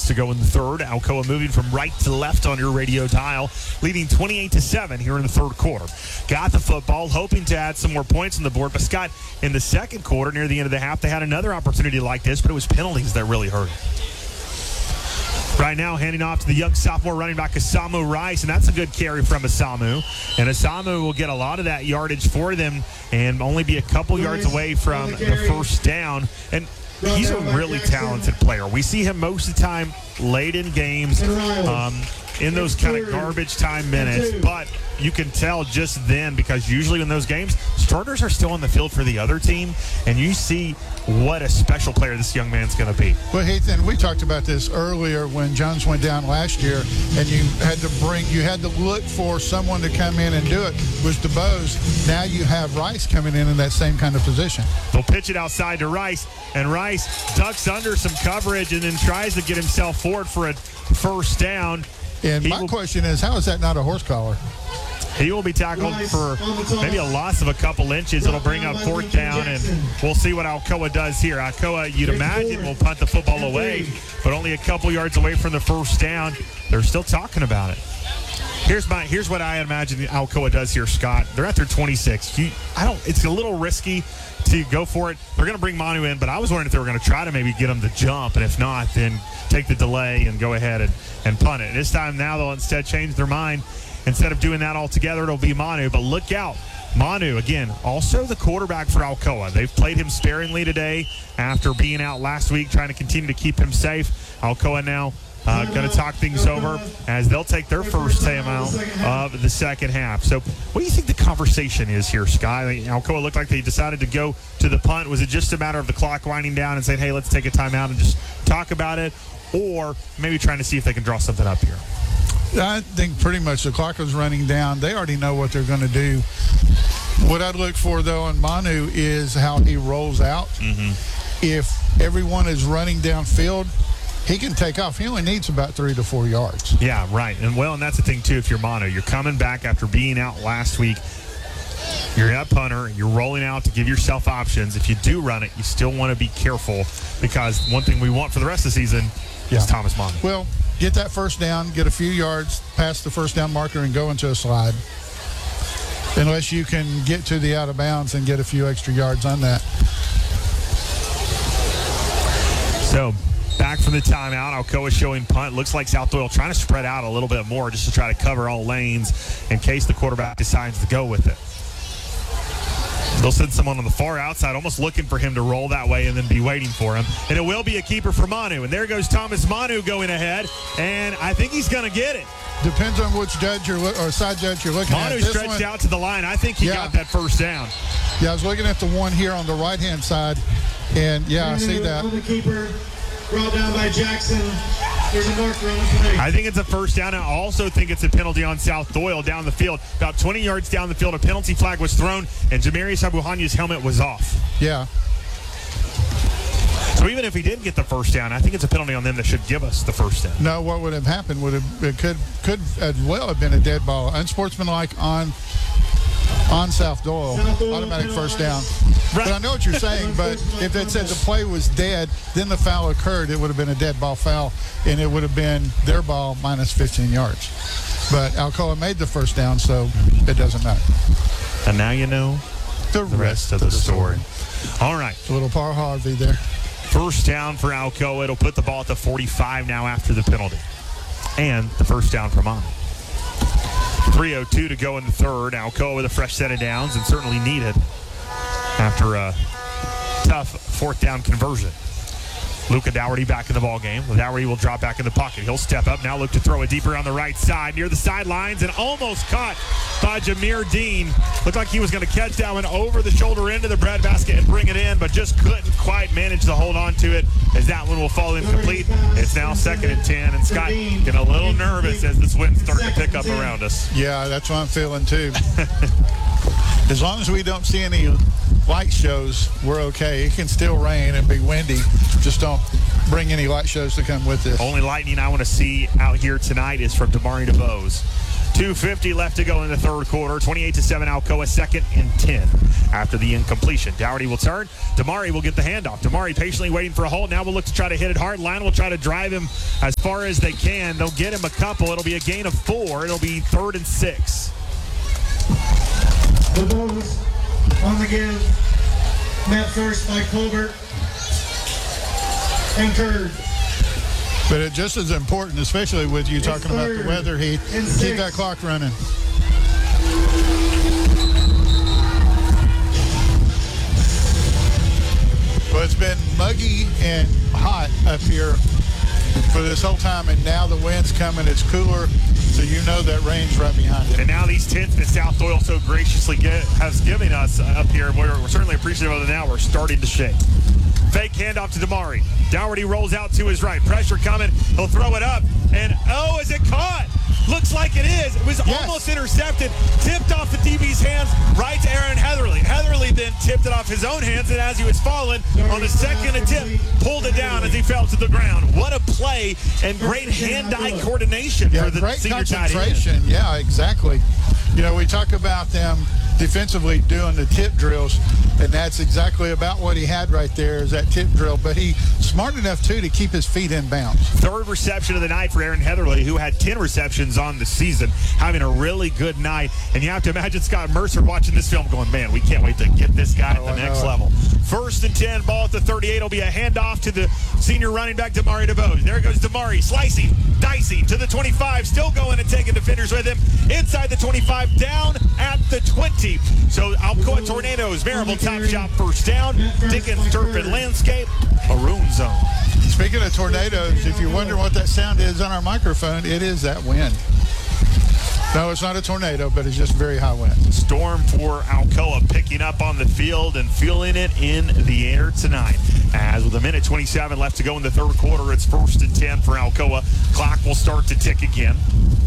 minutes to go in the third. Alcoa moving from right to left on your radio dial, leading 28-7 here in the third quarter. Got the football, hoping to add some more points on the board. But, Scott, in the second quarter, near the end of the half, they had another opportunity like this, but it was penalties that really hurt. Right now, handing off to the young sophomore running back, Asamu Rice, and that's a good carry from Asamu. And Asamu will get a lot of that yardage for them and only be a couple yards away from the first down. And he's a really talented player. We see him most of the time late in games, in those kind of garbage time minutes, but you can tell just then, because usually in those games, starters are still on the field for the other team, and you see what a special player this young man's going to be. Well, Heath, and we talked about this earlier when Jones went down last year, and you had to look for someone to come in and do it, was DeBose. Now you have Rice coming in that same kind of position. They'll pitch it outside to Rice, and Rice ducks under some coverage and then tries to get himself forward for a first down. And my question is, how is that not a horse collar? He will be tackled for maybe a loss of a couple inches. It'll bring up fourth down, and we'll see what Alcoa does here. Alcoa, you'd imagine, will punt the football away, but only a couple yards away from the first down. They're still talking about it. Here's what I imagine Alcoa does here, Scott. They're at their 26. It's a little risky to go for it. They're going to bring Manu in, but I was wondering if they were going to try to maybe get him to jump, and if not, then take the delay and go ahead and punt it. This time now they'll instead change their mind. Instead of doing that altogether, it'll be Manu. But look out. Manu, again, also the quarterback for Alcoa. They've played him sparingly today after being out last week, trying to continue to keep him safe. Alcoa now going to talk things over as they'll take their first timeout of the second half. So what do you think the conversation is here, Scott? Alcoa looked like they decided to go to the punt. Was it just a matter of the clock winding down and saying, hey, let's take a timeout and just talk about it? Or maybe trying to see if they can draw something up here? I think pretty much the clock was running down. They already know what they're going to do. What I'd look for, though, on Manu is how he rolls out. Mm-hmm. If everyone is running downfield, he can take off. He only needs about 3 to 4 yards. Yeah, right. And that's the thing, too, if you're Manu. You're coming back after being out last week. You're a punter. You're rolling out to give yourself options. If you do run it, you still want to be careful, because one thing we want for the rest of the season is Thomas Manu. Well, get that first down, get a few yards past the first down marker, and go into a slide. Unless you can get to the out of bounds and get a few extra yards on that. So, back from the timeout, Alcoa showing punt. Looks like South Doyle trying to spread out a little bit more just to try to cover all lanes in case the quarterback decides to go with it. They'll send someone on the far outside, almost looking for him to roll that way and then be waiting for him. And it will be a keeper for Manu. And there goes Thomas Manu going ahead, and I think he's going to get it. Depends on which judge or side judge you're looking at. Manu stretched out to the line. I think he got that first down. Yeah, I was looking at the one here on the right-hand side, and, I see that. The keeper brought down by Jackson. There's a marker on the play. I think it's a first down. I also think it's a penalty on South Doyle down the field. About 20 yards down the field, a penalty flag was thrown, and Jamarius Abuhanya's helmet was off. Yeah. So even if he didn't get the first down, I think it's a penalty on them that should give us the first down. No, what would have happened it could as well have been a dead ball. Unsportsmanlike on South Doyle, automatic first down. Right. But I know what you're saying, but if it said the play was dead, then the foul occurred, it would have been a dead ball foul, and it would have been their ball minus 15 yards. But Alcoa made the first down, so it doesn't matter. And now you know the rest of the story. All right. A little Par Harvey there. First down for Alcoa. It'll put the ball at the 45 now after the penalty. And the first down for Manu. 3:02 to go in the third. Alcoa with a fresh set of downs, and certainly needed after a tough fourth down conversion. Luka Dougherty back in the ball game. Dougherty will drop back in the pocket. He'll step up. Now look to throw it deeper on the right side near the sidelines, and almost caught by Jameer Dean. Looked like he was going to catch that one over the shoulder into the breadbasket and bring it in, but just couldn't quite manage to hold on to it, as that one will fall incomplete. It's now 2nd and 10, and Scott getting a little nervous as this wind's starting to pick up around us. Yeah, that's what I'm feeling too. As long as we don't see any light shows, we're okay. It can still rain and be windy. Just don't bring any light shows to come with this. Only lightning I want to see out here tonight is from Damari DeBose. 2:50 left to go in the third quarter. 28-7 Alcoa, 2nd and 10 after the incompletion. Dougherty will turn. Damari will get the handoff. Damari patiently waiting for a hold. Now will look to try to hit it hard. Line will try to drive him as far as they can. They'll get him a couple. It'll be a gain of 4. It'll be 3rd and 6. The Bulls on the give. Met first by Colbert and Curd. But it's just as important, especially with you talking about the weather heat, keep that clock running. Well, it's been muggy and hot up here for this whole time, and now the wind's coming. It's cooler, so you know that rain's right behind it. And now these tents that South Doyle so graciously has given us up here, we're certainly appreciative of it now. We're starting to shake. Fake handoff to Damari. Dougherty rolls out to his right. Pressure coming. He'll throw it up. And, is it caught? Looks like it is. It was almost intercepted. Tipped off the DB's hands right to Aaron Heatherly. Heatherly then tipped it off his own hands, and as he was falling on the second attempt, pulled it down as he fell to the ground. What a play and great hand-eye coordination for the great senior tight end. concentration. Yeah, exactly. You know, we talk about them defensively doing the tip drills, and that's exactly about what he had right there is that tip drill. But he's smart enough, too, to keep his feet in bounds. 3rd reception of the night for Aaron Heatherly, who had 10 receptions on the season, having a really good night. And you have to imagine Scott Mercer watching this film going, man, we can't wait to get this guy at the next level. 1st and 10, ball at the 38. Will be a handoff to the senior running back, Damari DeBose. There goes Damari, slicing, dicing to the 25, still going and taking defenders with him. Inside the 25, down at the 20. So Alcoa Tornadoes, variable top shot, first down. Dickens Turpin Landscape, maroon zone. Speaking of tornadoes, if you wonder what that sound is on our microphone, it is that wind. No, it's not a tornado, but it's just very high wind. Storm for Alcoa picking up on the field and feeling it in the air tonight. As with 1:27 left to go in the third quarter, it's 1st and 10 for Alcoa. Clock will start to tick again.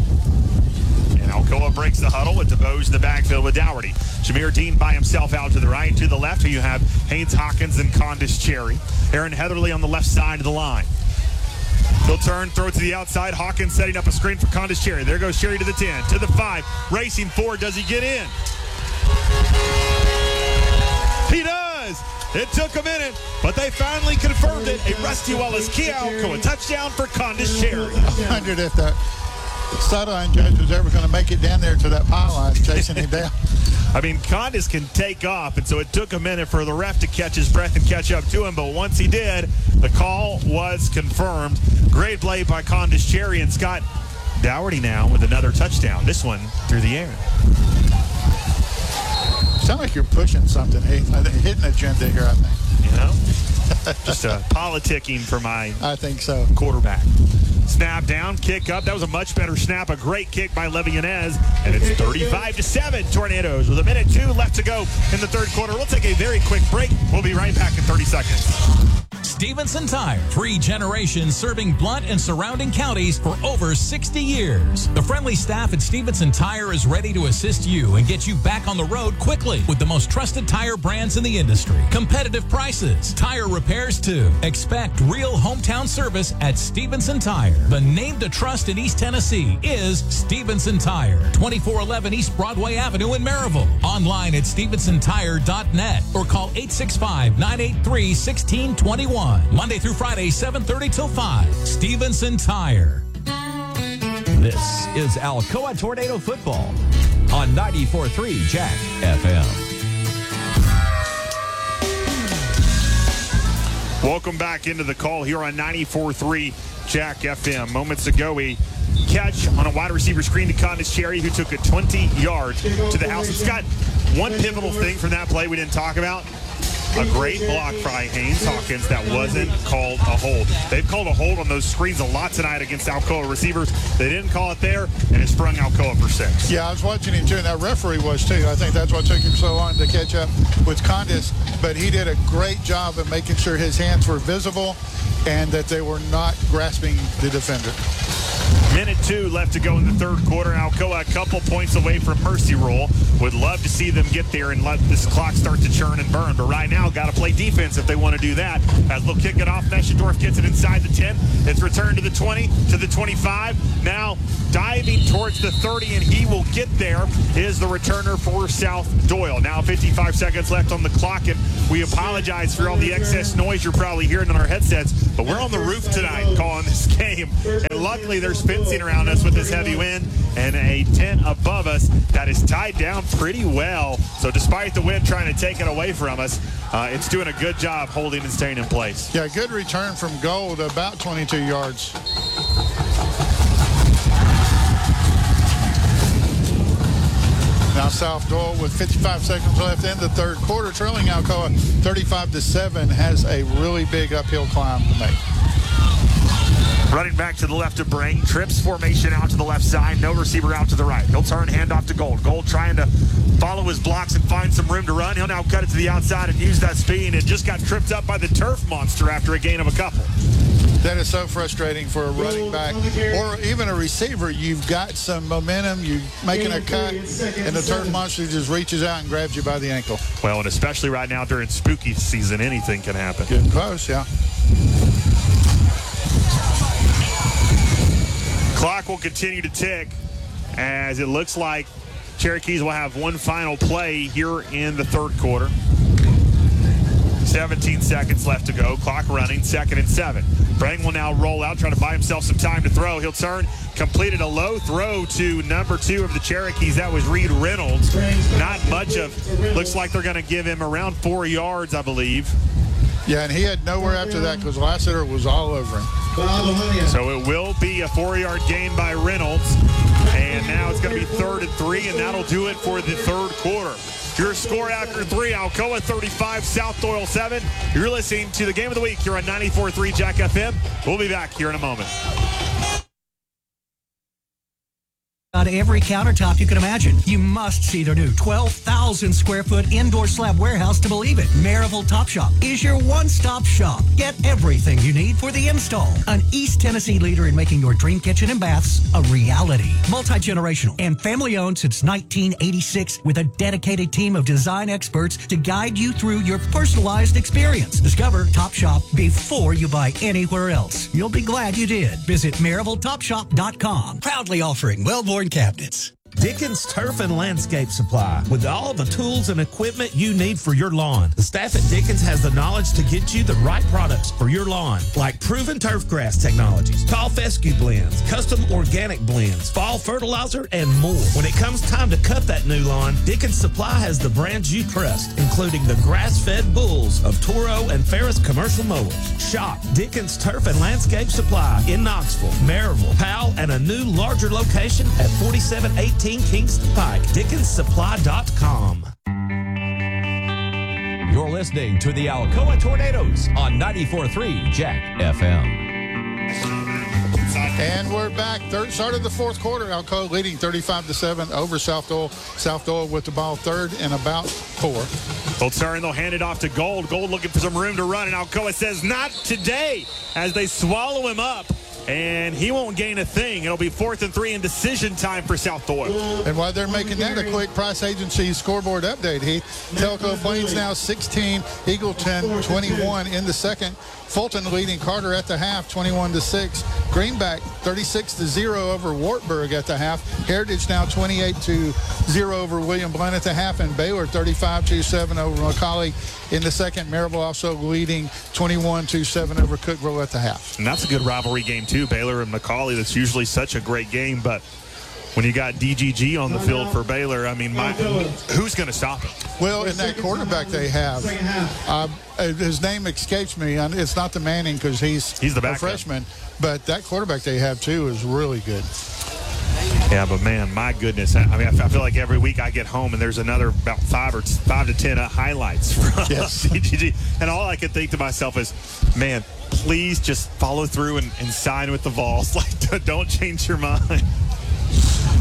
And Alcoa breaks the huddle with DeBose in the backfield with Dougherty. Jameer Dean by himself out to the right. To the left, you have Haynes Hawkins and Condis Cherry. Aaron Heatherly on the left side of the line. He'll turn, throw it to the outside. Hawkins setting up a screen for Condis Cherry. There goes Cherry to the 10, to the 5. Racing forward. Does he get in? He does. It took a minute, but they finally confirmed it. A Rusty Wallace Kia Alcoa touchdown for Condis Cherry. I wondered if that sideline judge was ever going to make it down there to that pylon chasing him down. I mean, Condis can take off, and so it took a minute for the ref to catch his breath and catch up to him, but once he did, the call was confirmed. Great play by Condis Cherry, and Scott Dougherty now with another touchdown, this one through the air. Sound like you're pushing something. Hey, hitting an agenda here, I think. You know? Just politicking for my I think so. Quarterback. Snap down, kick up. That was a much better snap. A great kick by Levy Yanez. And it's 35-7 Tornadoes with 1:02 left to go in the third quarter. We'll take a very quick break. We'll be right back in 30 seconds. Stevenson Tire, 3 generations serving Blount and surrounding counties for over 60 years. The friendly staff at Stevenson Tire is ready to assist you and get you back on the road quickly with the most trusted tire brands in the industry. Competitive prices, tire repairs too. Expect real hometown service at Stevenson Tire. The name to trust in East Tennessee is Stevenson Tire, 2411 East Broadway Avenue in Maryville. Online at StevensonTire.net or call 865-983-1621. Monday through Friday, 7:30 till 5. Stevenson Tire. This is Alcoa Tornado Football on 94.3 Jack FM. Welcome back into the call here on 94.3 Jack FM. Moments ago, we catch on a wide receiver screen to Condis Cherry, who took it 20 yards to the house. Scott, one pivotal thing from that play we didn't talk about. A great block by Haynes Hawkins that wasn't called a hold. They've called a hold on those screens a lot tonight against Alcoa receivers. They didn't call it there, and it sprung Alcoa for 6. Yeah, I was watching him too, and that referee was too. I think that's what took him so long to catch up with Condis, but he did a great job of making sure his hands were visible and that they were not grasping the defender. Minute 2 left to go in the third quarter. Alcoa a couple points away from mercy rule. Would love to see them get there and let this clock start to churn and burn. But right now, got to play defense if they want to do that. As they'll kick it off, Meschendorf gets it inside the 10. It's returned to the 20, to the 25. Now diving towards the 30, and he will get there, is the returner for South Doyle. Now 55 seconds left on the clock, and we apologize for all the excess noise you're probably hearing on our headsets, but we're on the roof tonight calling this game, and luckily there's fencing around us with this heavy wind and a tent above us that is tied down pretty well. So despite the wind trying to take it away from us, it's doing a good job holding and staying in place. Yeah, good return from Gold, about 22 yards. Now South Doyle with 55 seconds left in the third quarter, trailing Alcoa 35-7, has a really big uphill climb to make. Running back to the left of Brang, trips formation out to the left side, no receiver out to the right. He'll turn, hand off to Gold. Gold trying to follow his blocks and find some room to run. He'll now cut it to the outside and use that speed, and just got tripped up by the turf monster after a gain of a couple. That is so frustrating for a running back or even a receiver. You've got some momentum, you're making a cut, and the turf monster just reaches out and grabs you by the ankle. Well, and especially right now during spooky season, anything can happen. Getting close, yeah. Clock will continue to tick as it looks like Cherokees will have one final play here in the third quarter. 17 seconds left to go. Clock running, 2nd and 7. Brang will now roll out, trying to buy himself some time to throw. He'll turn, completed a low throw to number 2 of the Cherokees. That was Reed Reynolds. Not much of, looks like they're going to give him around 4 yards, I believe. Yeah, and he had nowhere after that because Lassiter was all over him. So it will be a 4-yard gain by Reynolds. And now it's going to be 3rd and 3, and that'll do it for the third quarter. Your score after 3, Alcoa 35, South Doyle 7. You're listening to the Game of the Week here on 94.3 Jack FM. We'll be back here in a moment. On every countertop you can imagine. You must see their new 12,000 square foot indoor slab warehouse to believe it. Maryville Top Shop is your one-stop shop. Get everything you need for the install. An East Tennessee leader in making your dream kitchen and baths a reality. Multi-generational and family-owned since 1986 with a dedicated team of design experts to guide you through your personalized experience. Discover Top Shop before you buy anywhere else. You'll be glad you did. Visit MaryvilleTopShop.com. Proudly offering Wellborn cabinets. Dickens Turf and Landscape Supply, with all the tools and equipment you need for your lawn. The staff at Dickens has the knowledge to get you the right products for your lawn, like proven turf grass technologies, tall fescue blends, custom organic blends, fall fertilizer, and more. When it comes time to cut that new lawn, Dickens Supply has the brands you trust, including the grass-fed bulls of Toro and Ferris commercial mowers. Shop Dickens Turf and Landscape Supply in Knoxville, Maryville, Powell, and a new larger location at 4718 Kingston Pike. DickensSupply.com. You're listening to the Alcoa Tornadoes on 94.3 Jack FM. And we're back. Start of the fourth quarter. Alcoa leading 35-7 over South Doyle. South Doyle with the ball, 3rd and about 4. They'll turn, they'll hand it off to Gold. Gold looking for some room to run, and Alcoa says not today as they swallow him up. And he won't gain a thing. It'll be 4th and 3 in decision time for South Doyle. And while they're making that, a quick Price Agency scoreboard update, Heath. Telco Plains now 16, Eagleton 21 in the second. Fulton leading Carter at the half, 21-6. Greenback 36-0 over Wartburg at the half. Heritage now 28-0 over William Blount at the half, and Baylor 35-7 over McCallie in the second. Maryville also leading 21-7 over Cookeville at the half. And that's a good rivalry game too, Baylor and McCallie. That's usually such a great game, but when you got DGG on the field for Baylor, I mean, who's going to stop him? Well, and that quarterback they have, his name escapes me. It's not the Manning because he's the backup. A freshman, but that quarterback they have too is really good. Yeah, but man, my goodness. I mean, I feel like every week I get home and there's another about 5 to 10 highlights from DGG. And all I can think to myself is, man, please just follow through and sign with the Vols. Like, don't change your mind.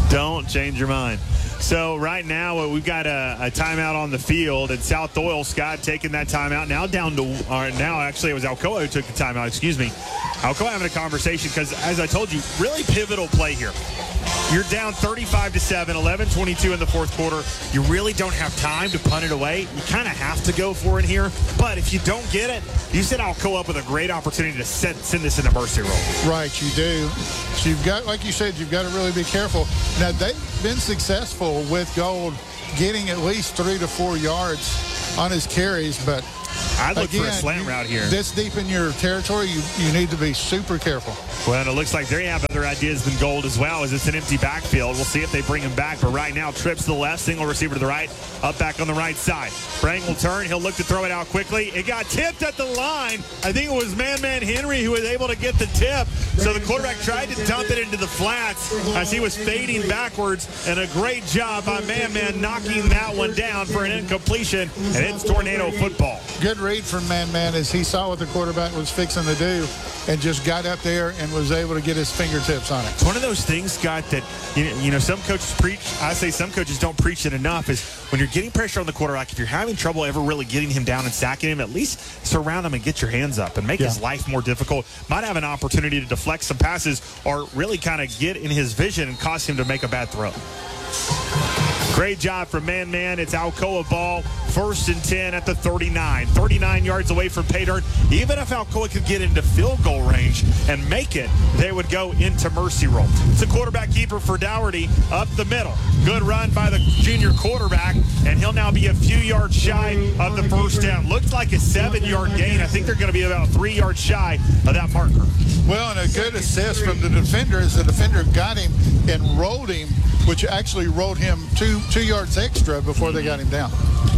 Don't change your mind. So right now we've got a timeout on the field, and South Doyle, Scott, taking that timeout. Now down to now actually it was Alcoa who took the timeout. Excuse me. Alcoa having a conversation because, as I told you, really pivotal play here. You're down 35-7, 11:22 in the fourth quarter. You really don't have time to punt it away. You kind of have to go for it here. But if you don't get it, you set Alcoa up with a great opportunity to send this into mercy roll. Right, you do. So you've got, like you said, you've got to really be careful. Now, they've been successful with Gold getting at least 3 to 4 yards on his carries, but I'd look for a slant route here. This deep in your territory, you need to be super careful. Well, and it looks like they have other ideas than Gold as well, as it's an empty backfield. We'll see if they bring him back. But right now, trips to the left, single receiver to the right, up back on the right side. Brang will turn. He'll look to throw it out quickly. It got tipped at the line. I think it was Man Henry who was able to get the tip. So the quarterback tried to dump it into the flats as he was fading backwards. And a great job by Man knocking that one down for an incompletion. And it's Tornado football. Good read from Man as he saw what the quarterback was fixing to do and just got up there and was able to get his fingertips on it. It's one of those things, Scott, that, you know, some coaches preach. I say some coaches don't preach it enough, is when you're getting pressure on the quarterback, if you're having trouble ever really getting him down and sacking him, at least surround him and get your hands up and make his life more difficult. Might have an opportunity to deflect some passes or really kind of get in his vision and cause him to make a bad throw. Great job from Man. It's Alcoa ball. 1st and 10 at the 39. 39 yards away from Paydirt. Even if Alcoa could get into field goal range and make it, they would go into mercy roll. It's a quarterback keeper for Dougherty up the middle. Good run by the junior quarterback, and he'll now be a few yards shy of the first down. Looks like a 7-yard gain. I think they're going to be about 3 yards shy of that marker. Well, and a good assist from the defender as the defender got him and rolled him, which actually rolled him two yards extra before they got him down.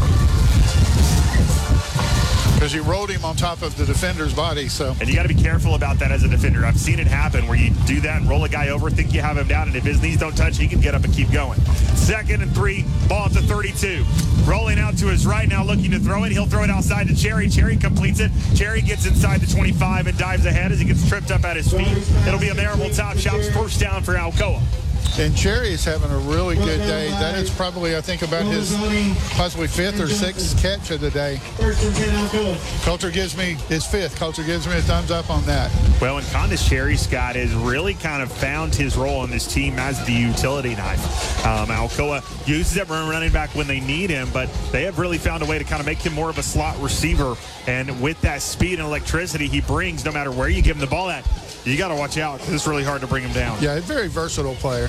Because he rolled him on top of the defender's body. So, and you got to be careful about that as a defender. I've seen it happen where you do that and roll a guy over, think you have him down, and if his knees don't touch, he can get up and keep going. 2nd and 3, ball at the 32. Rolling out to his right now, looking to throw it. He'll throw it outside to Cherry. Cherry completes it. Cherry gets inside the 25 and dives ahead as he gets tripped up at his feet. It'll be a Marable Top Shops first down for Alcoa. And Cherry is having a really good day. That is probably, I think, about his possibly 5th or 6th catch of the day. 1st and 10 Alcoa. Coulter gives me his 5th. Coulter gives me a thumbs up on that. Well, and Condis Cherry, Scott, has really kind of found his role on this team as the utility knife. Alcoa uses it running back when they need him, but they have really found a way to kind of make him more of a slot receiver. And with that speed and electricity he brings, no matter where you give him the ball at, you got to watch out because it's really hard to bring him down. Yeah, a very versatile player.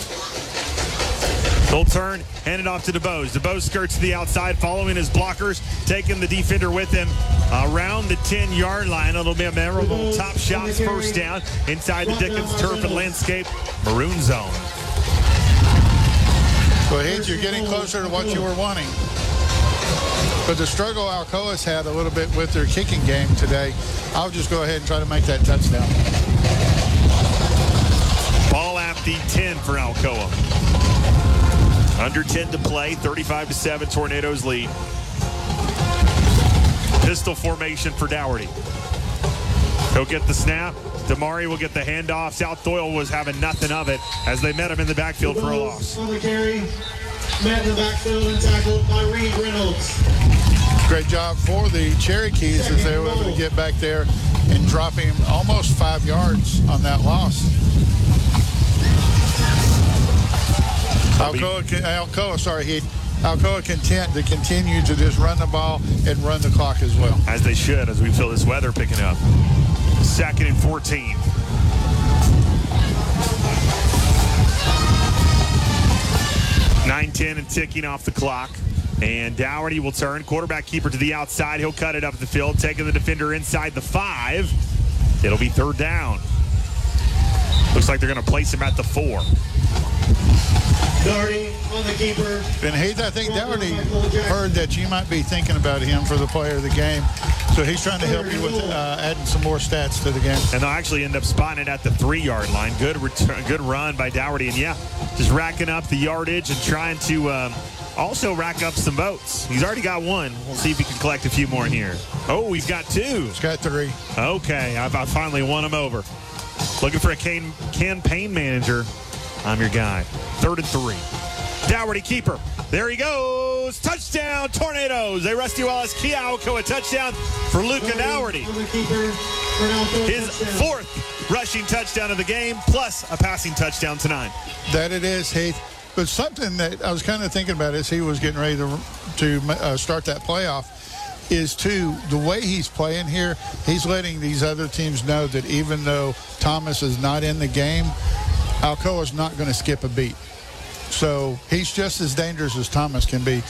Full turn, hand it off to DeBose. DeBose skirts to the outside, following his blockers, taking the defender with him around the 10-yard line. It'll be a Marable Top Shots first down inside the Dickens Turf and Landscape Maroon Zone. Well, Hitch, you're getting closer to what you were wanting. But the struggle Alcoa's had a little bit with their kicking game today, I'll just go ahead and try to make that touchdown. Ball at the 10 for Alcoa. Under 10 to play, 35-7, Tornadoes lead. Pistol formation for Dougherty. He'll get the snap. Damari will get the handoff. South Doyle was having nothing of it as they met him in the backfield for a loss. On the carry, met in the backfield and tackled by Reed Reynolds. Great job for the Cherokees as they were able to get back there and drop him almost 5 yards on that loss. Alcoa content to continue to just run the ball and run the clock as well. As they should, as we feel this weather picking up. 2nd and 14. (9:10) and ticking off the clock. And Dougherty will turn. Quarterback keeper to the outside. He'll cut it up the field, taking the defender inside the 5. It'll be 3rd down. Looks like they're going to place him at the 4. Dougherty on the keeper. And Heath, I think Dougherty heard that you might be thinking about him for the player of the game. So he's trying to help you with adding some more stats to the game. And they'll actually end up spotting it at the 3-yard line. Good return, good run by Dougherty. And yeah, just racking up the yardage and trying to also rack up some votes. He's already got 1. We'll see if he can collect a few more in here. Oh, he's got 2. He's got 3. Okay, I finally won him over. Looking for a campaign manager. I'm your guy. 3rd and 3. Dougherty keeper. There he goes. Touchdown, Tornadoes. A Rusty Wallace Kia Alcoa touchdown for Luca Dougherty. His 4th rushing touchdown of the game, plus a passing touchdown tonight. That it is, Heath. But something that I was kind of thinking about as he was getting ready to start that playoff is, too, the way he's playing here, he's letting these other teams know that even though Thomas is not in the game, Alcoa's not going to skip a beat. So he's just as dangerous as Thomas can be.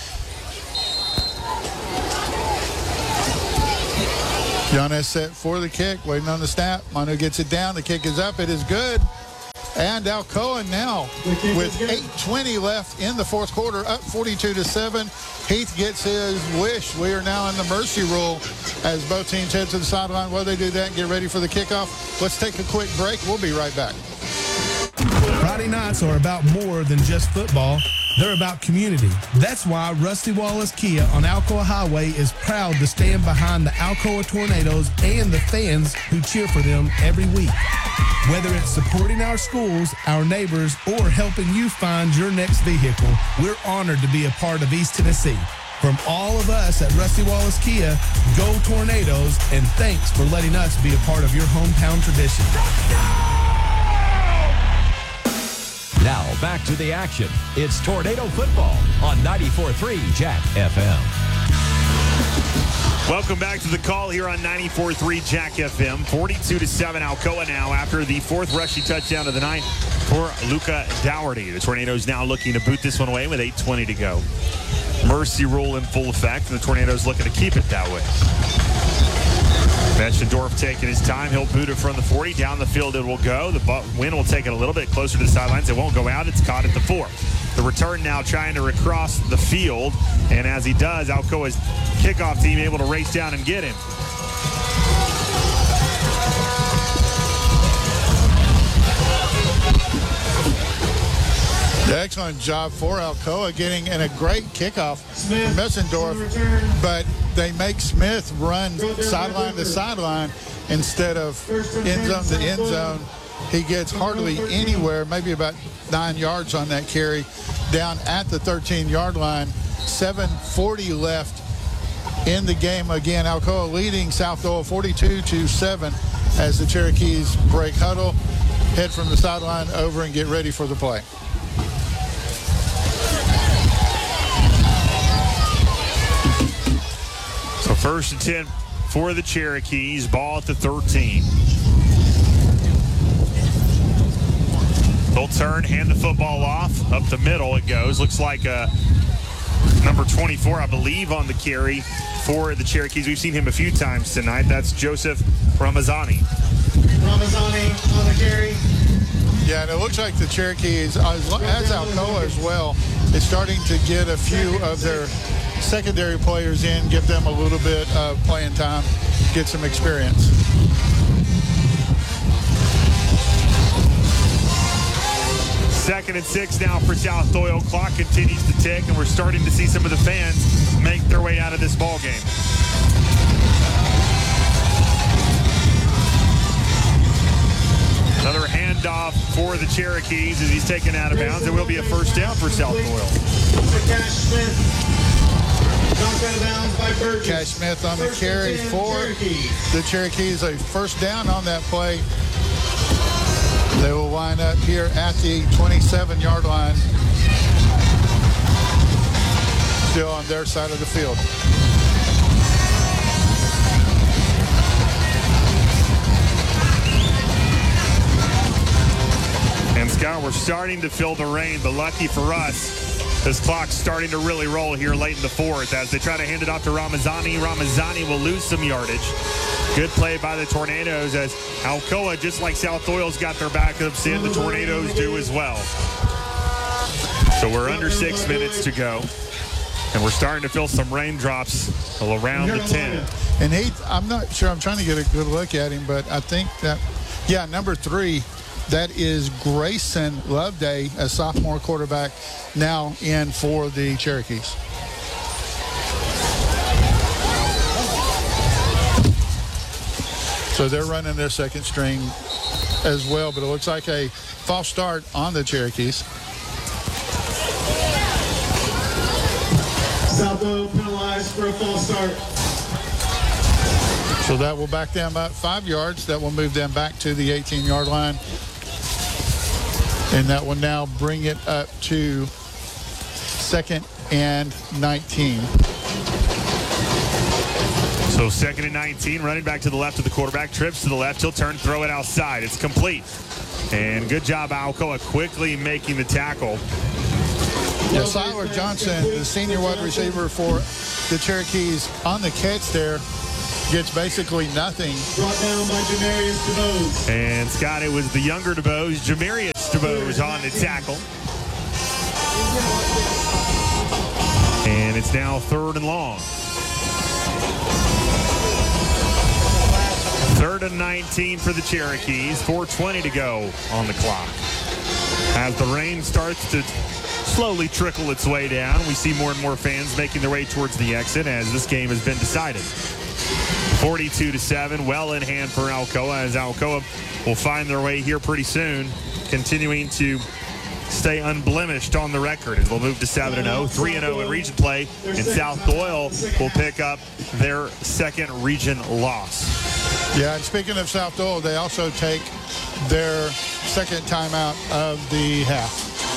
Giannis set for the kick, waiting on the snap. Manu gets it down. The kick is up. It is good. And Alcoa now, with 8:20 left in the fourth quarter, up 42-7. Heath gets his wish. We are now in the mercy rule as both teams head to the sideline. While they do that and get ready for the kickoff, let's take a quick break. We'll be right back. Friday nights are about more than just football. They're about community. That's why Rusty Wallace Kia on Alcoa Highway is proud to stand behind the Alcoa Tornadoes and the fans who cheer for them every week. Whether it's supporting our schools, our neighbors, or helping you find your next vehicle, we're honored to be a part of East Tennessee. From all of us at Rusty Wallace Kia, go Tornadoes, and thanks for letting us be a part of your hometown tradition. Now back to the action. It's Tornado football on 94.3 Jack FM. Welcome back to the call here on 94.3 Jack FM. 42-7 Alcoa now after the 4th rushing touchdown of the night for Luca Dougherty. The Tornadoes now looking to boot this one away with 8:20 to go. Mercy rule in full effect, and the Tornadoes looking to keep it that way. Beschendorf taking his time. He'll boot it from the 40. Down the field it will go. The wind will take it a little bit closer to the sidelines. It won't go out. It's caught at the 4. The return now trying to recross the field. And as he does, Alcoa's kickoff team able to race down and get him. Excellent job for Alcoa getting in a great kickoff from Beschendorf, but they make Smith run sideline to sideline instead of end zone to end zone. He gets hardly anywhere, maybe about 9 yards on that carry, down at the 13-yard line. 7:40 left in the game. Again, Alcoa leading South Doyle 42-7 as the Cherokees break huddle, head from the sideline over and get ready for the play. So 1st and 10 for the Cherokees. Ball at the 13. They'll turn, hand the football off. Up the middle it goes. Looks like number 24, I believe, on the carry for the Cherokees. We've seen him a few times tonight. That's Joseph Ramazani. Ramazani on the carry. Yeah, and it looks like the Cherokees, as Alcoa as well, is starting to get a few of their secondary players in, give them a little bit of playing time, get some experience. Second and 6 now for South Doyle. Clock continues to tick, and we're starting to see some of the fans make their way out of this ball game. Another handoff for the Cherokees as he's taken out of bounds. It will be a first down for South Doyle. Cash Smith. Knocked out of bounds by Burgess. Cash Smith on the carry for the Cherokees. A first down on that play. They will wind up here at the 27-yard line. Still on their side of the field. And Scott, we're starting to feel the rain, but lucky for us, this clock's starting to really roll here late in the 4th as they try to hand it off to Ramazani. Ramazani will lose some yardage. Good play by the Tornadoes as Alcoa, just like South Doyle's got their backups in, the Tornadoes do as well. So we're under 6 minutes to go, and we're starting to feel some raindrops around the 10. And I'm not sure, I'm trying to get a good look at him, but I think that, yeah, number 3, that is Grayson Loveday, a sophomore quarterback, now in for the Cherokees. So they're running their second string as well, but it looks like a false start on the Cherokees. South Oil penalized for a false start. So that will back them up 5 yards. That will move them back to the 18-yard line. And that will now bring it up to 2nd and 19. So 2nd and 19, running back to the left of the quarterback, trips to the left, he'll turn, throw it outside. It's complete. And good job, Alcoa, quickly making the tackle. Yeah, Siler Johnson, the senior wide receiver for the Cherokees, on the catch there, gets basically nothing. Brought down by Jamarius DeBose. And Scott, it was the younger DeBose, Jamarius DeBose, on the tackle. And it's now 3rd and long. 3rd and 19 for the Cherokees. 4:20 to go on the clock. As the rain starts to slowly trickle its way down, we see more and more fans making their way towards the exit as this game has been decided. 42-7, well in hand for Alcoa, as Alcoa will find their way here pretty soon, continuing to stay unblemished on the record as they'll move to 7-0, 3-0 in region play, and South Doyle will pick up their 2nd region loss. Yeah, and speaking of South Doyle, they also take their 2nd timeout of the half.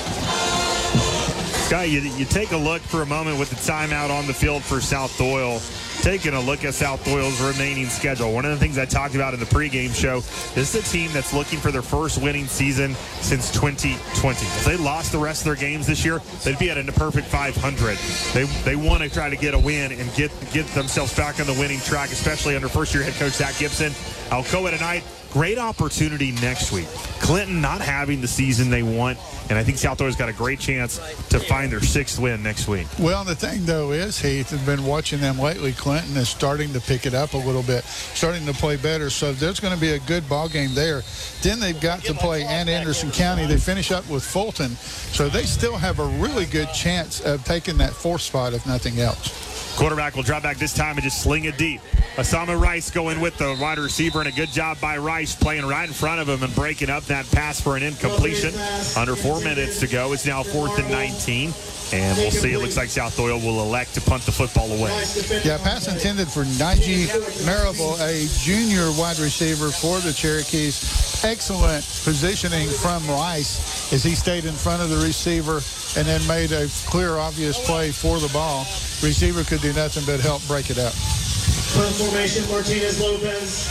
Scott, you take a look for a moment with the timeout on the field for South Doyle. Taking a look at South Doyle's remaining schedule. One of the things I talked about in the pregame show, this is a team that's looking for their first winning season since 2020. If they lost the rest of their games this year, they'd be at a perfect 500. They want to try to get a win and get themselves back on the winning track, especially under first-year head coach Zach Gibson. Alcoa tonight, great opportunity next week. Clinton not having the season they want, and I think South Doyle's got a great chance to find their 6th win next week. Well, the thing, though, is, Heath, has been watching them lately. Clinton is starting to pick it up a little bit, starting to play better, so there's going to be a good ball game there. Then they've got to play Ann Anderson County. They finish up with Fulton, so they still have a really good chance of taking that 4th spot, if nothing else. Quarterback will drop back this time and just sling it deep. Osama Rice going with the wide receiver, and a good job by Rice playing right in front of him and breaking up that pass for an incompletion. Under 4 minutes to go. It's now 4th and 19. And we'll see. It looks like South Doyle will elect to punt the football away. Yeah, pass intended for Najee Marable, a junior wide receiver for the Cherokees. Excellent positioning from Rice as he stayed in front of the receiver and then made a clear, obvious play for the ball. Receiver could do nothing but help break it up. Punt formation, Martinez Lopez.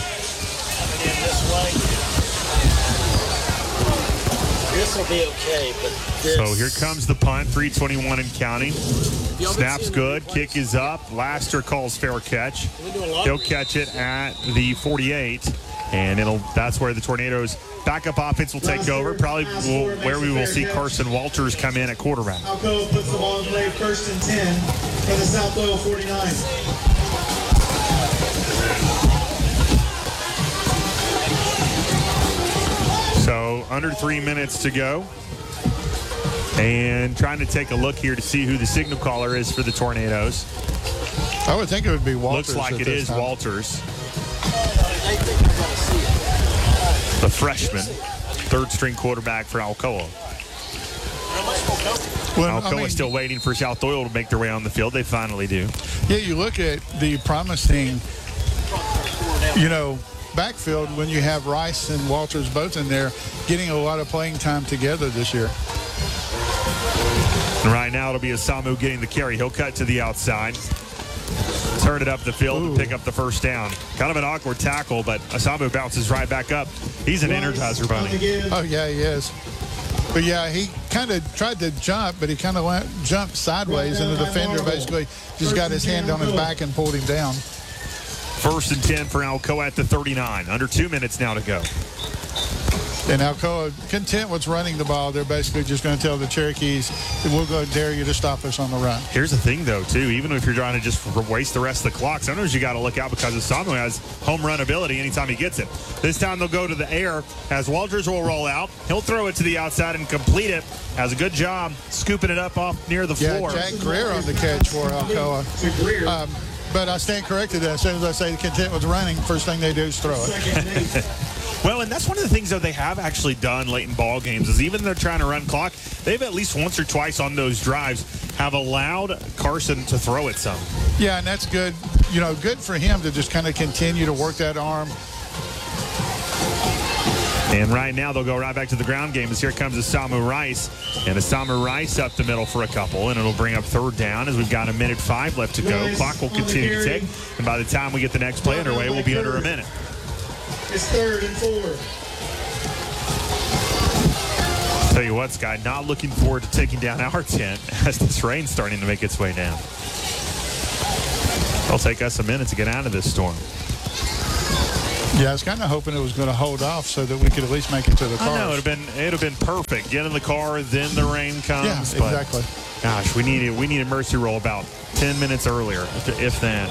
This will be okay, but this... So here comes the punt, 3:21 and counting. Snap's good, kick is up. Laster calls fair catch. He'll catch it at the 48, and that's where the Tornadoes' backup offense will take over. Probably where we will see Carson Walters come in at quarterback. Alcoa puts the ball in play, 1st and 10 for the South Doyle 49. So under 3 minutes to go. And trying to take a look here to see who the signal caller is for the Tornadoes. I would think it would be Walters. Looks like it is Walters. The freshman, 3rd string quarterback for Alcoa. Well, Alcoa still waiting for South Doyle to make their way on the field. They finally do. Yeah, you look at the promising, backfield when you have Rice and Walters both in there getting a lot of playing time together this year. And right now it'll be Osamu getting the carry. He'll cut to the outside, turn it up the field, and pick up the 1st down. Kind of an awkward tackle, but Osamu bounces right back up. He's an energizer bunny. Oh, yeah, he is. But, yeah, he kind of tried to jump, but he kind of jumped sideways, and the defender basically just got his hand on his back and pulled him down. 1st and 10 for Alcoa at the 39. Under 2 minutes now to go. And Alcoa, content with running the ball, they're basically just going to tell the Cherokees, we'll go dare you to stop us on the run. Here's the thing, though, too. Even if you're trying to just waste the rest of the clock, sometimes you got to look out because Osamu has home run ability anytime he gets it. This time they'll go to the air as Walters will roll out. He'll throw it to the outside and complete it. Has a good job scooping it up off near the floor. Yeah, Jack Greer on the catch for Alcoa. But I stand corrected. As soon as I say content with running, first thing they do is throw it. Well, and that's one of the things that they have actually done late in ball games is even they're trying to run clock, they've at least once or twice on those drives have allowed Carson to throw it some. Yeah, and that's good. Good for him to just kind of continue to work that arm. And right now, they'll go right back to the ground game as here comes Asamu Rice. And Asamu Rice up the middle for a couple, and it'll bring up third down as we've got 1:05 left to go. Clock will continue to tick, and by the time we get the next play underway, we'll be under a minute. It's 3rd and 4. Tell you what, Sky, not looking forward to taking down our tent as this rain's starting to make its way down. It'll take us a minute to get out of this storm. Yeah, I was kind of hoping it was going to hold off so that we could at least make it to the car. I know, it'd have been perfect. Get in the car, then the rain comes. Yeah, exactly. But, gosh, we needed mercy roll about 10 minutes earlier, if that.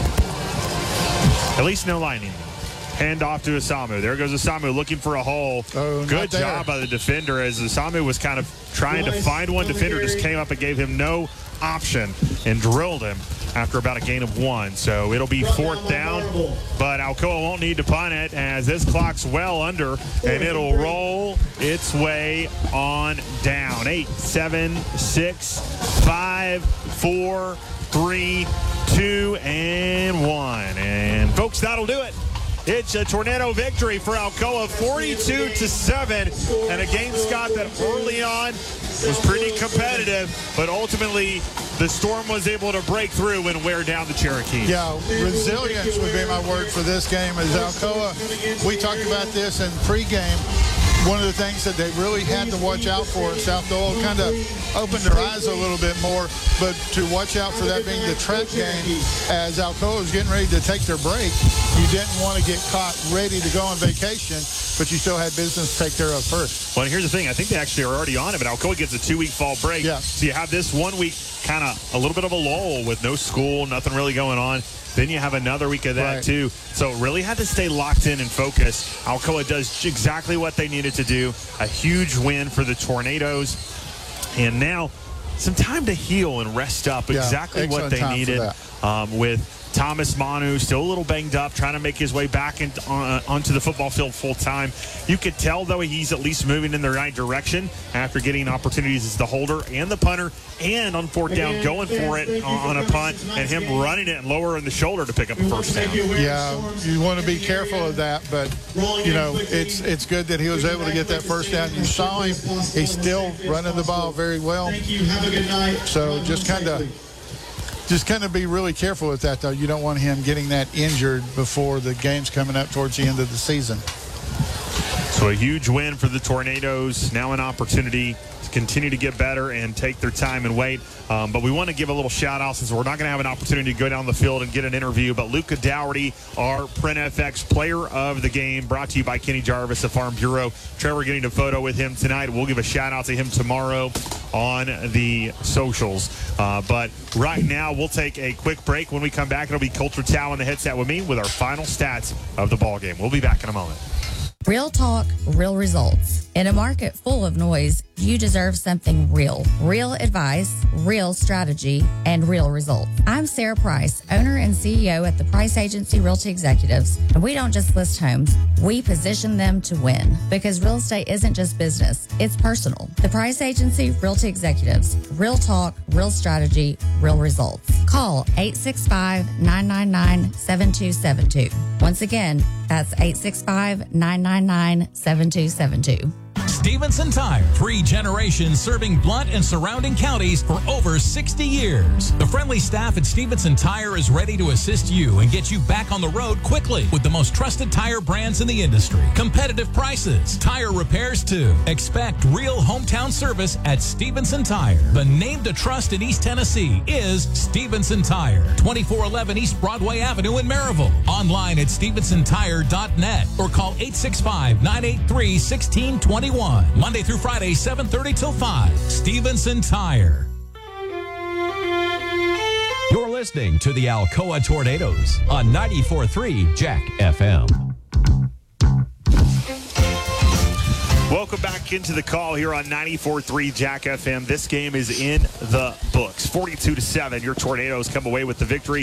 At least no lightning. Hand off to Asamu. There goes Asamu looking for a hole. Oh, good job by the defender as Asamu was kind of trying to find one defender, just came up and gave him no option and drilled him after about a gain of 1. So it'll be 4th down, but Alcoa won't need to punt it as this clock's well under, and it'll roll its way on down. 8, 7, 6, 5, 4, 3, 2, and 1. And folks, that'll do it. It's a Tornado victory for Alcoa, 42-7, and a game, Scott, that early on was pretty competitive, but ultimately the Storm was able to break through and wear down the Cherokee. Yeah, resilience would be my word for this game. As Alcoa, we talked about this in pregame. One of the things that they really had to watch out for, South Doyle kind of opened their eyes a little bit more, but to watch out for that being the trap game as Alcoa was getting ready to take their break. You didn't want to get caught ready to go on vacation, but you still had business to take care of first. Well, and here's the thing. I think they actually are already on it, but Alcoa gets a 2-week fall break. Yeah. So you have this 1 week kind of a little bit of a lull with no school, nothing really going on. Then you have another week of that, too. So really had to stay locked in and focused. Alcoa does exactly what they needed to do. A huge win for the Tornadoes. And now some time to heal and rest up. Exactly what they needed with Thomas Manu still a little banged up, trying to make his way back onto the football field full time. You could tell, though, he's at least moving in the right direction after getting opportunities as the holder and the punter, and on 4th down going for it on a punt, and him running it and lowering the shoulder to pick up a first down. Yeah, you want to be careful of that, but it's good that he was able to get that first down. You saw him; he's still running the ball very well. Thank you. Have a good night. So just kind of be really careful with that, though. You don't want him getting that injured before the game's coming up towards the end of the season. So a huge win for the Tornadoes. Now an opportunity to continue to get better and take their time and wait. But we want to give a little shout out since we're not going to have an opportunity to go down the field and get an interview. But Luca Dougherty, our Print FX player of the game, brought to you by Kenny Jarvis of Farm Bureau. Trevor getting a photo with him tonight. We'll give a shout out to him tomorrow on the socials. But right now, we'll take a quick break. When we come back, it'll be Coulter Tao on the headset with me with our final stats of the ball game. We'll be back in a moment. Real talk, real results. In a market full of noise, you deserve something real. Real advice, real strategy, and real results. I'm Sarah Price, owner and CEO at the Price Agency Realty Executives. And we don't just list homes, we position them to win. Because real estate isn't just business, it's personal. The Price Agency Realty Executives. Real talk, real strategy, real results. Call 865-999-7272. Once again, that's 865-999-7272. Stevenson Tire, 3 generations serving Blount and surrounding counties for over 60 years. The friendly staff at Stevenson Tire is ready to assist you and get you back on the road quickly with the most trusted tire brands in the industry. Competitive prices, tire repairs too. Expect real hometown service at Stevenson Tire. The name to trust in East Tennessee is Stevenson Tire, 2411 East Broadway Avenue in Maryville. Online at StevensonTire.net or call 865-983-1621. Monday through Friday, 7:30 till 5. Stevenson Tire. You're listening to the Alcoa Tornadoes on 94.3 Jack FM. Welcome back into the call here on 94.3 Jack FM. This game is in the books. 42-7. Your Tornadoes come away with the victory.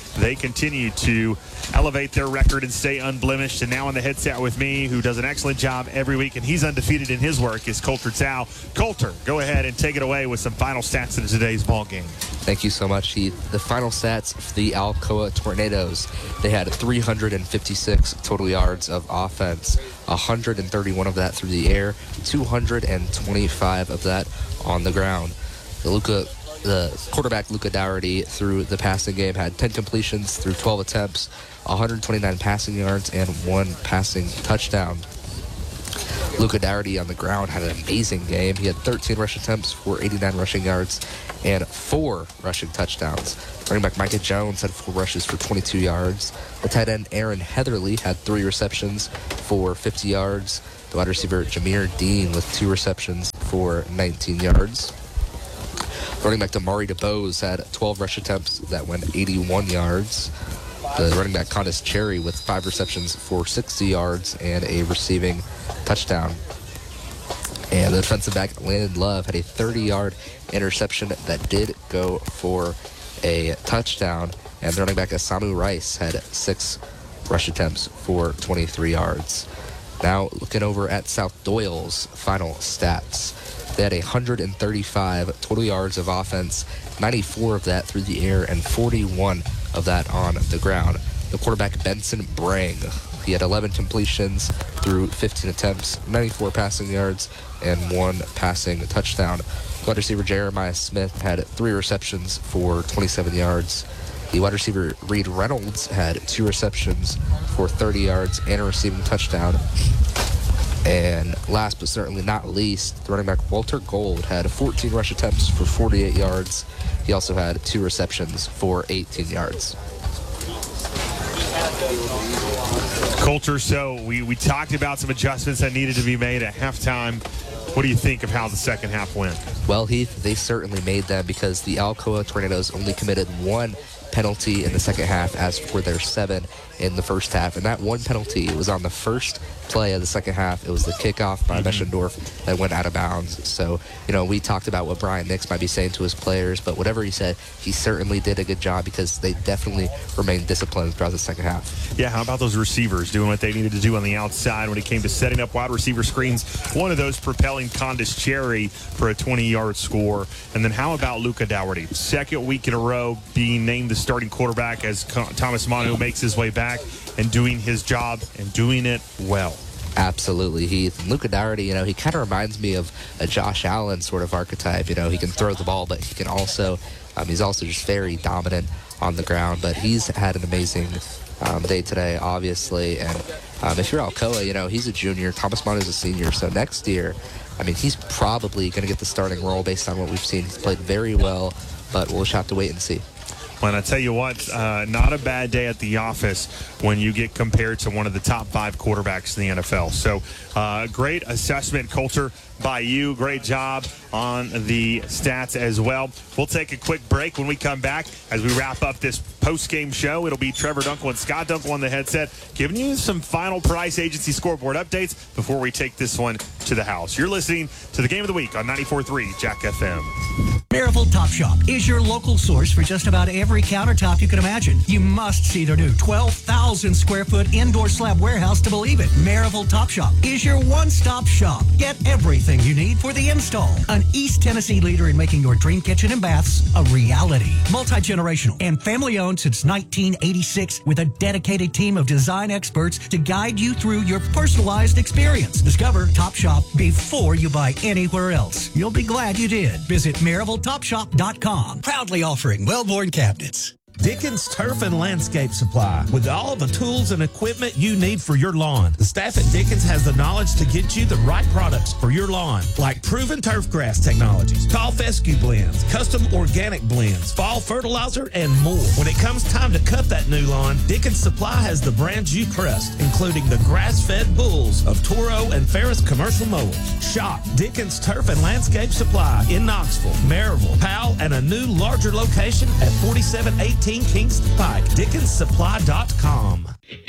they continue to elevate their record and stay unblemished. And now on the headset with me, who does an excellent job every week, and he's undefeated in his work, is Colter Tao. Colter, go ahead and take it away with some final stats in today's ball game. Thank you so much, Heath. The final stats for the Alcoa Tornadoes, they had 356 total yards of offense, 131 of that through the air, 225 of that on the ground. The quarterback, Luca Dougherty, through the passing game, had 10 completions through 12 attempts, 129 passing yards, and 1 passing touchdown. Luca Dougherty on the ground had an amazing game. He had 13 rush attempts for 89 rushing yards and 4 rushing touchdowns. Running back Micah Jones had 4 rushes for 22 yards. The tight end Aaron Heatherly had 3 receptions for 50 yards. The wide receiver Jameer Dean with 2 receptions for 19 yards. Running back Damari DeBose had 12 rush attempts that went 81 yards. The running back Condis Cherry with 5 receptions for 60 yards and a receiving touchdown. And the defensive back Landon Love had a 30-yard interception that did go for a touchdown. And the running back Asamu Rice had 6 rush attempts for 23 yards. Now looking over at South Doyle's final stats. They had 135 total yards of offense, 94 of that through the air, and 41 of that on the ground. The quarterback, Benson Brang, he had 11 completions through 15 attempts, 94 passing yards, and 1 passing touchdown. Wide receiver Jeremiah Smith had 3 receptions for 27 yards. The wide receiver Reed Reynolds had 2 receptions for 30 yards and a receiving touchdown. And last but certainly not least, the running back Walter Gold had 14 rush attempts for 48 yards. He also had 2 receptions for 18 yards. Colter, so we talked about some adjustments that needed to be made at halftime. What do you think of how the second half went? Well, Heath, they certainly made them because the Alcoa Tornadoes only committed 1 penalty in the second half as for their 7 in the first half. And that 1 penalty was on the first play of the second half. It was the kickoff by Meschendorf that went out of bounds. So, we talked about what Brian Nix might be saying to his players, but whatever he said, he certainly did a good job because they definitely remained disciplined throughout the second half. Yeah, how about those receivers doing what they needed to do on the outside when it came to setting up wide receiver screens? One of those propelling Condis Cherry for a 20-yard score. And then how about Luca Dougherty? Second week in a row being named the starting quarterback as Thomas Manu makes his way back and doing his job and doing it well. Absolutely, Heath. And Luca Dougherty, he kind of reminds me of a Josh Allen sort of archetype. He can throw the ball, but he can also, he's also just very dominant on the ground. But he's had an amazing day today, obviously. And if you're Alcoa, he's a junior. Thomas Manu is a senior. So next year, he's probably going to get the starting role based on what we've seen. He's played very well, but we'll just have to wait and see. Well, and I tell you what, not a bad day at the office when you get compared to one of the top 5 quarterbacks in the NFL. So great assessment, Colter, by you. Great job on the stats as well. We'll take a quick break. When we come back, as we wrap up this post-game show, it'll be Trevor Dunkel and Scott Dunkel on the headset, giving you some final Price Agency scoreboard updates before we take this one to the house. You're listening to the Game of the Week on 94.3 Jack FM. Maryville Top Shop is your local source for just about every countertop you can imagine. You must see their new 12,000 square foot indoor slab warehouse to believe it. Maryville Top Shop is your one-stop shop. Get everything you need for the install. An East Tennessee leader in making your dream kitchen and baths a reality. Multi-generational and family-owned since 1986 with a dedicated team of design experts to guide you through your personalized experience. Discover Top Shop before you buy anywhere else. You'll be glad you did. Visit MaryvilleTopShop.com. Proudly offering Wellborn cabinets. Dickens Turf and Landscape Supply. With all the tools and equipment you need for your lawn, the staff at Dickens has the knowledge to get you the right products for your lawn, like proven turf grass technologies, tall fescue blends, custom organic blends, fall fertilizer, and more. When it comes time to cut that new lawn, Dickens Supply has the brands you trust, including the grass-fed bulls of Toro and Ferris commercial mowers. Shop Dickens Turf and Landscape Supply in Knoxville, Maryville, Powell, and a new larger location at 4718 Kingston Pike. DickensSupply.com.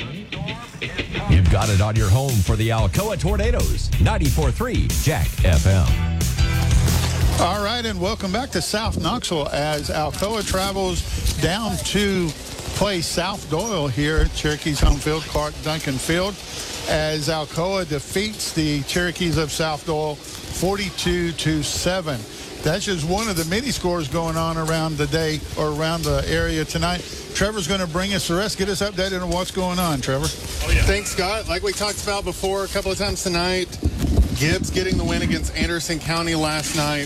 You've got it on your home for the Alcoa Tornadoes. 94.3 Jack FM. All right, and welcome back to South Knoxville as Alcoa travels down to play South Doyle here at Cherokee's home field, Clark Duncan Field, as Alcoa defeats the Cherokees of South Doyle 42-7. That's just one of the many scores going on around the day or around the area tonight. Trevor's going to bring us the rest. Get us updated on what's going on, Trevor. Thanks, Scott. Like we talked about before a couple of times tonight, Gibbs getting the win against Anderson County last night,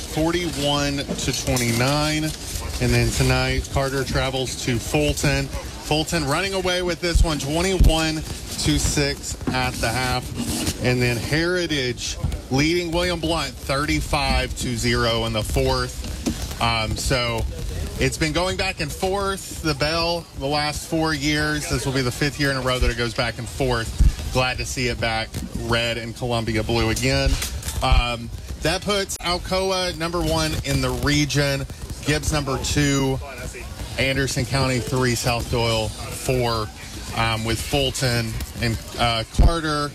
41-29. And then tonight, Carter travels to Fulton. Fulton running away with this one, 21-6 at the half. And then Heritage leading William Blount 35-0 in the fourth. So it's been going back and forth, the bell, the last 4 years. This will be the 5th year in a row that it goes back and forth. Glad to see it back red and Columbia blue again. That puts Alcoa number 1 in the region, Gibbs number 2, Anderson County 3, South Doyle 4, with Fulton and Carter.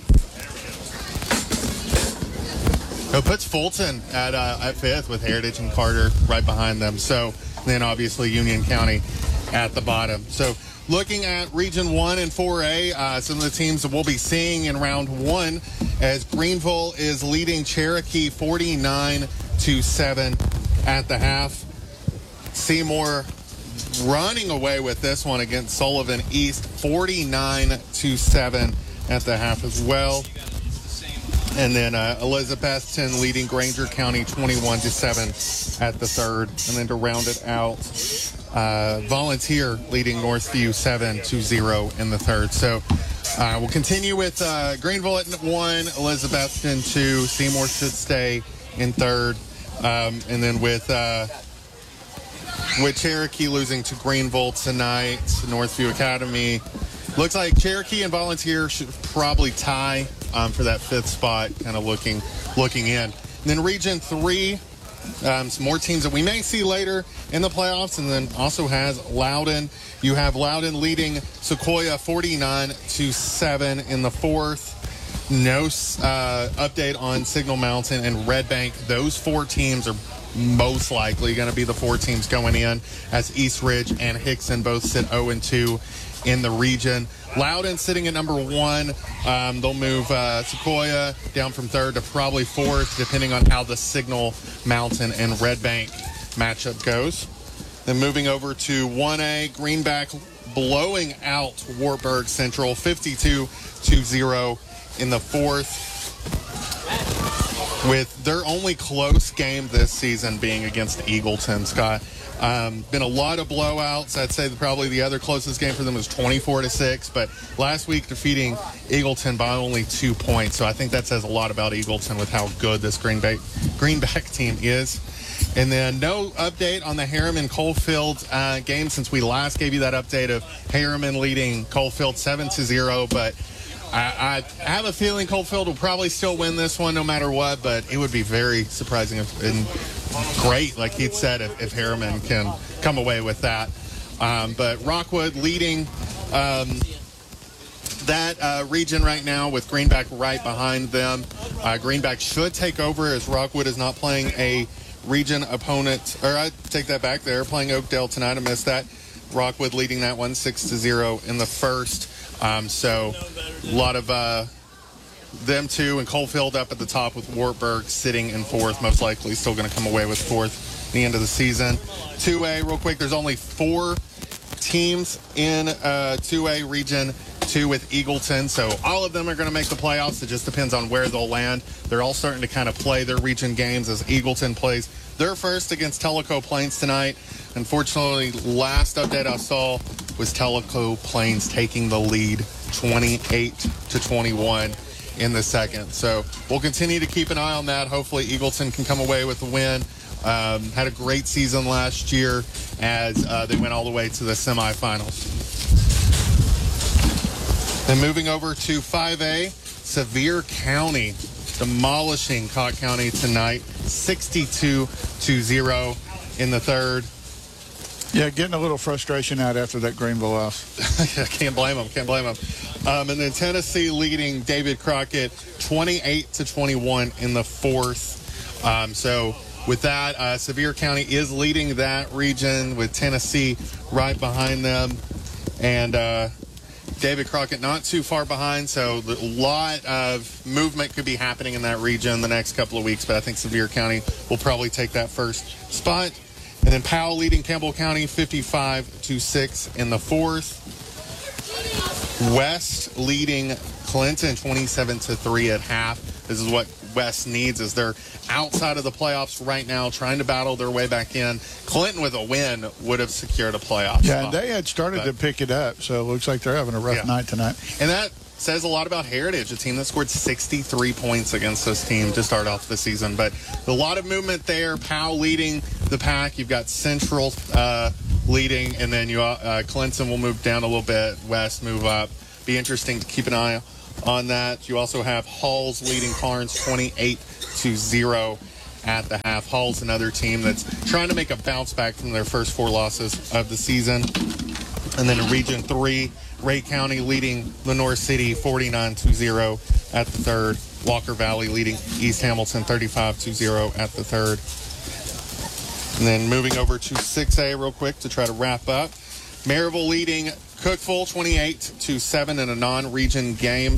It puts Fulton at 5th with Heritage and Carter right behind them. So then obviously Union County at the bottom. So looking at Region 1 and 4A, some of the teams that we'll be seeing in round 1 as Greenville is leading Cherokee 49-7 at the half. Seymour running away with this one against Sullivan East 49-7 at the half as well. And then Elizabethton leading Granger County 21-7 at the third. And then to round it out, Volunteer leading Northview 7-0 in the third. So we'll continue with Greenville at 1, Elizabethton 2. Seymour should stay in third. And then with Cherokee losing to Greenville tonight, Northview Academy. Looks like Cherokee and Volunteer should probably tie for that 5th spot, kind of looking in. And then Region 3, some more teams that we may see later in the playoffs, and then also has Loudon. You have Loudon leading Sequoia 49-7 in the 4th. No update on Signal Mountain and Red Bank. Those 4 teams are most likely going to be the 4 teams going in, as East Ridge and Hickson both sit 0-2 in the region. Loudon sitting at number 1. They'll move Sequoia down from 3rd to probably 4th, depending on how the Signal Mountain and Red Bank matchup goes. Then moving over to 1A, Greenback blowing out Wartburg Central 52-0 in the 4th, with their only close game this season being against Eagleton, Scott. Been a lot of blowouts. I'd say probably the other closest game for them was 24-6, but last week defeating Eagleton by only 2 points. So I think that says a lot about Eagleton with how good this Greenback team is. And then no update on the Harriman Coalfield game since we last gave you that update of Harriman leading Coalfield 7-0, but I have a feeling Coalfield will probably still win this one no matter what, but it would be very surprising and great, like Keith said, if Harriman can come away with that. But Rockwood leading that region right now with Greenback right behind them. Greenback should take over as Rockwood is not playing a region opponent, or I take that back, they're playing Oakdale tonight. I missed that. Rockwood leading that one 6-0 in the first. So a lot of them two, and Coalfield up at the top with Wartburg sitting in 4th, most likely still going to come away with 4th at the end of the season. 2A, real quick, there's only 4 teams in 2A Region 2 with Eagleton, so all of them are going to make the playoffs. It just depends on where they'll land. They're all starting to kind of play their region games as Eagleton plays their first against Tellico Plains tonight. Unfortunately, last update I saw was Tellico Plains taking the lead 28-21 in the second. So we'll continue to keep an eye on that. Hopefully Eagleton can come away with a win. Had a great season last year as they went all the way to the semifinals. Then moving over to 5A, Sevier County demolishing Cott County tonight, 62-0 in the third. Yeah, getting a little frustration out after that Greenville loss. Can't blame them. And then Tennessee leading David Crockett 28-21 in the fourth. So with that, Sevier County is leading that region with Tennessee right behind them. And David Crockett not too far behind, so a lot of movement could be happening in that region the next couple of weeks, but I think Sevier County will probably take that first spot. And then Powell leading Campbell County 55-6 in the fourth. West leading Clinton 27-3 at half. This is what West needs, as they're outside of the playoffs right now, trying to battle their way back in. Clinton with a win would have secured a playoff Yeah, spot. they had started to pick it up, so it looks like they're having a rough night tonight. And that says a lot about Heritage, a team that scored 63 points against this team to start off the season. But a lot of movement there. Powell leading the pack. You've got Central leading, and then Clinton will move down a little bit. West move up. Be interesting to keep an eye on that. You also have Halls leading Carnes 28-0 at the half. Halls, another team that's trying to make a bounce back from their first 4 losses of the season. And then in Region 3, Ray County leading Lenore City 49-0 at the third. Walker Valley leading East Hamilton 35-0 at the third. And then moving over to 6A real quick to try to wrap up. Maryville leading Cookeville 28-7 in a non-region game.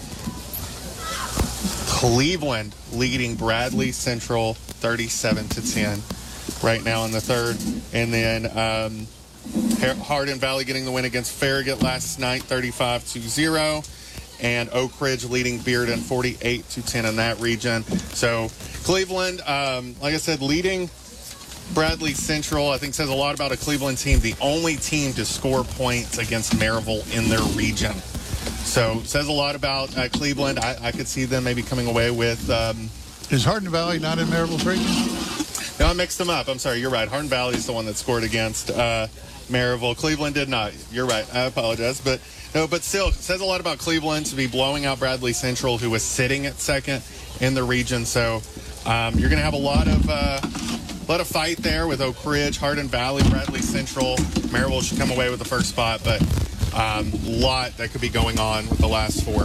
Cleveland leading Bradley Central 37-10 right now in the third. And then Hardin Valley getting the win against Farragut last night 35-0. And Oak Ridge leading Bearden 48-10 in that region. So Cleveland, like I said, leading Bradley Central, I think says a lot about a Cleveland team, the only team to score points against Maryville in their region. So says a lot about Cleveland. I could see them maybe coming away with... Is Hardin Valley not in Maryville's region? No, I mixed them up. I'm sorry, you're right. Hardin Valley is the one that scored against Maryville. Cleveland did not. You're right. I apologize. But still, says a lot about Cleveland to be blowing out Bradley Central, who was sitting at second in the region. So you're going to have a lot of fight there with Oak Ridge, Hardin Valley, Bradley Central. Maryville should come away with the first spot, but a lot that could be going on with the last 4.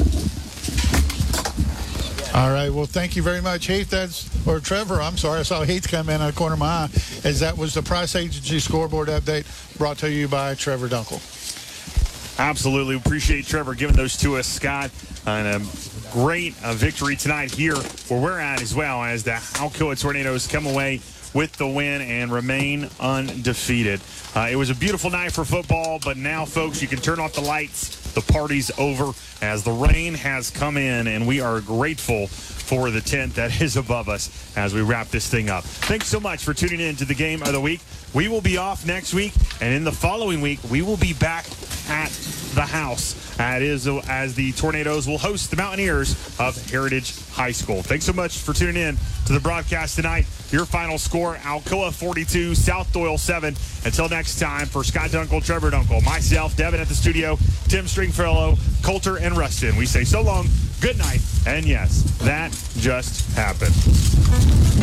All right. Well, thank you very much, Heath. Or Trevor, I'm sorry. I saw Heath come in out of the corner of my eye. As that was the Price Agency scoreboard update brought to you by Trevor Dunkel. Absolutely. Appreciate Trevor giving those to us, Scott. And a great victory tonight here where we're at as well, as the Alcoa Tornadoes come away with the win and remain undefeated. It was a beautiful night for football, but now, folks, you can turn off the lights. The party's over as the rain has come in, and we are grateful for the tent that is above us as we wrap this thing up. Thanks so much for tuning in to the Game of the Week. We will be off next week, and in the following week, we will be back at the house as the Tornadoes will host the Mountaineers of Heritage High School. Thanks so much for tuning in to the broadcast tonight. Your final score, Alcoa 42, South Doyle 7. Until next time, for Scott Dunkel, Trevor Dunkel, myself, Devin at the studio, Tim Stringfellow, Coulter, and Rustin, we say so long, good night, and yes, that just happened.